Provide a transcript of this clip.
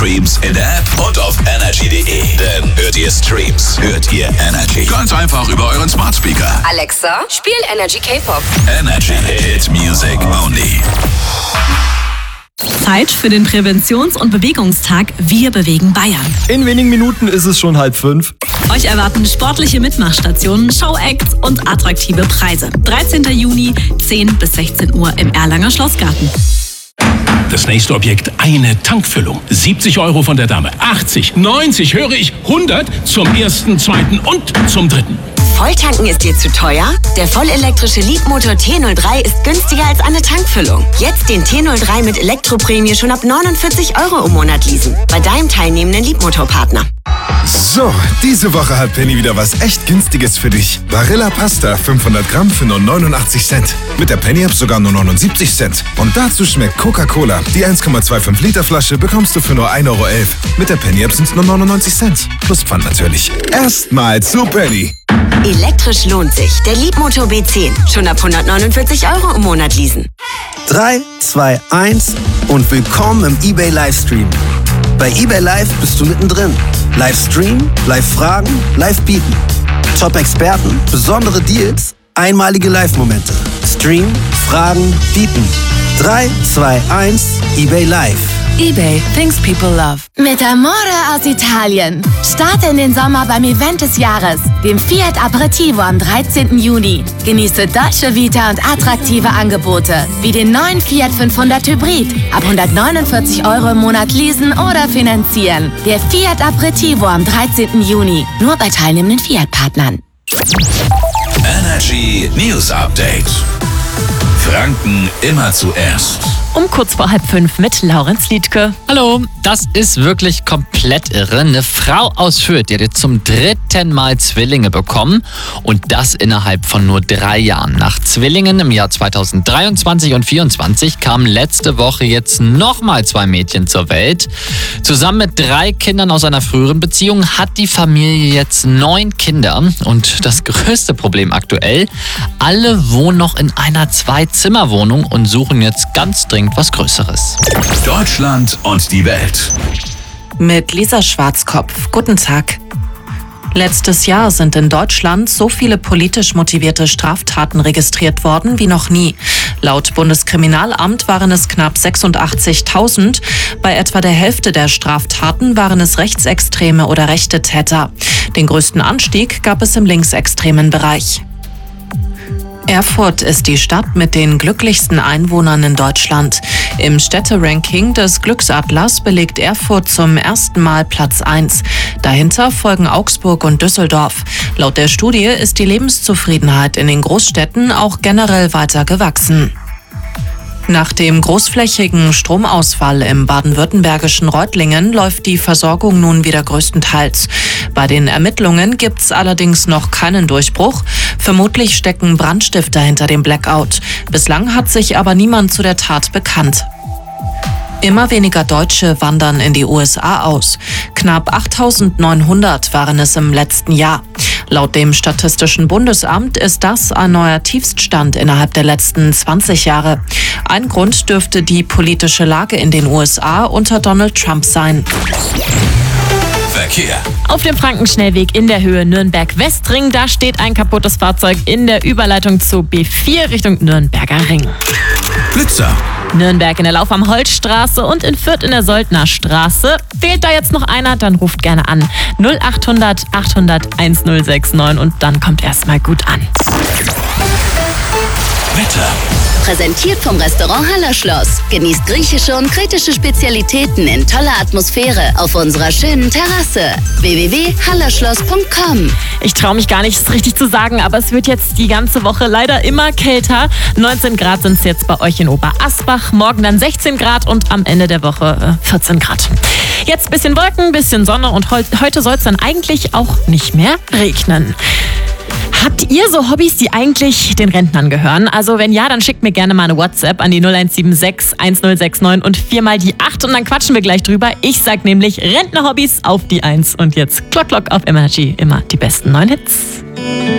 Streams in der App und auf energy.de. Denn hört ihr Streams, hört ihr Energy. Ganz einfach über euren Smart Speaker. Alexa, spiel Energy K-Pop. Energy Hit Music Only. Zeit für den Präventions- und Bewegungstag Wir bewegen Bayern. In wenigen Minuten ist es schon 4:30. Euch erwarten sportliche Mitmachstationen, Showacts und attraktive Preise. 13. Juni, 10 bis 16 Uhr im Erlanger Schlossgarten. Das nächste Objekt, eine Tankfüllung. 70 € von der Dame, 80, 90, höre ich, 100 zum ersten, zweiten und zum dritten. Volltanken ist dir zu teuer? Der vollelektrische Leapmotor T03 ist günstiger als eine Tankfüllung. Jetzt den T03 mit Elektroprämie schon ab 49 € im Monat leasen. Bei deinem teilnehmenden Leapmotor-Partner. So, diese Woche hat Penny wieder was echt Günstiges für dich. Barilla Pasta 500 Gramm für nur 89 Cent. Mit der Penny-App sogar nur 79 Cent. Und dazu schmeckt Coca-Cola. Die 1,25 Liter Flasche bekommst du für nur 1,11 €. Mit der Penny-App sind es nur 99 Cent. Plus Pfand natürlich. Erstmal zu Penny. Elektrisch lohnt sich. Der Leapmotor B10. Schon ab 149 € im Monat leasen. 3, 2, 1 und willkommen im eBay Livestream. Bei eBay Live bist du mittendrin. Livestream, Live-Fragen, Live-Bieten. Top-Experten, besondere Deals, einmalige Live-Momente. Stream, Fragen, Bieten. 3, 2, 1, eBay Live. eBay, things people love. Mit Amore aus Italien. Starte in den Sommer beim Event des Jahres, dem Fiat Aperitivo am 13. Juni. Genieße Dolce Vita und attraktive Angebote, wie den neuen Fiat 500 Hybrid. Ab 149 € im Monat leasen oder finanzieren. Der Fiat Aperitivo am 13. Juni. Nur bei teilnehmenden Fiat-Partnern. Energy News Update. Franken immer zuerst. Um kurz vor 4:30 mit Laurenz Liedke. Hallo, das ist wirklich komplett irre. Eine Frau aus Fürth, die hat jetzt zum 3. Mal Zwillinge bekommen und das innerhalb von nur 3 Jahren. Nach Zwillingen im Jahr 2023 und 2024 kamen letzte Woche jetzt nochmal 2 Mädchen zur Welt. Zusammen mit 3 Kindern aus einer früheren Beziehung hat die Familie jetzt 9 Kinder. Und das größte Problem aktuell, alle wohnen noch in einer 2-Zimmer-Wohnung und suchen jetzt ganz dringend was Größeres. Deutschland und die Welt. Mit Lisa Schwarzkopf. Guten Tag. Letztes Jahr sind in Deutschland so viele politisch motivierte Straftaten registriert worden wie noch nie. Laut Bundeskriminalamt waren es knapp 86.000. Bei etwa der Hälfte der Straftaten waren es rechtsextreme oder rechte Täter. Den größten Anstieg gab es im linksextremen Bereich. Erfurt ist die Stadt mit den glücklichsten Einwohnern in Deutschland. Im Städteranking des Glücksatlas belegt Erfurt zum ersten Mal Platz 1. Dahinter folgen Augsburg und Düsseldorf. Laut der Studie ist die Lebenszufriedenheit in den Großstädten auch generell weiter gewachsen. Nach dem großflächigen Stromausfall im baden-württembergischen Reutlingen läuft die Versorgung nun wieder größtenteils. Bei den Ermittlungen gibt's allerdings noch keinen Durchbruch. Vermutlich stecken Brandstifter hinter dem Blackout. Bislang hat sich aber niemand zu der Tat bekannt. Immer weniger Deutsche wandern in die USA aus. Knapp 8.900 waren es im letzten Jahr. Laut dem Statistischen Bundesamt ist das ein neuer Tiefststand innerhalb der letzten 20 Jahre. Ein Grund dürfte die politische Lage in den USA unter Donald Trump sein. Verkehr. Auf dem Frankenschnellweg in der Höhe Nürnberg-Westring, da steht ein kaputtes Fahrzeug in der Überleitung zu B4 Richtung Nürnberger Ring. Blitzer. Nürnberg in der Lauf am Holzstraße und in Fürth in der Soldnerstraße. Fehlt da jetzt noch einer, dann ruft gerne an. 0800 800 1069 und dann kommt erstmal gut an. Wetter. Präsentiert vom Restaurant Hallerschloss. Genießt griechische und kretische Spezialitäten in toller Atmosphäre auf unserer schönen Terrasse. www.hallerschloss.com. Ich traue mich gar nicht, es richtig zu sagen, aber es wird jetzt die ganze Woche leider immer kälter. 19 Grad sind es jetzt bei euch in Oberasbach, morgen dann 16 Grad und am Ende der Woche 14 Grad. Jetzt bisschen Wolken, bisschen Sonne und heute soll es dann eigentlich auch nicht mehr regnen. Habt ihr so Hobbys, die eigentlich den Rentnern gehören? Also wenn ja, dann schickt mir gerne mal eine WhatsApp an die 0176 1069 und 4 mal die 8 und dann quatschen wir gleich drüber. Ich sag nämlich Rentner-Hobbys auf die 1 und jetzt Klock Klock auf Energy, immer die besten 9 Hits.